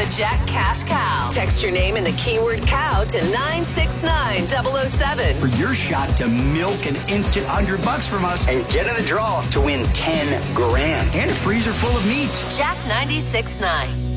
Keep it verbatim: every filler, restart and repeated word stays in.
the Jack Cash Cow. Text your name and the keyword cow to nine six nine double oh seven. For your shot to milk an instant one hundred bucks from us and get in the draw to win ten grand and a freezer full of meat. Jack ninety-six point nine.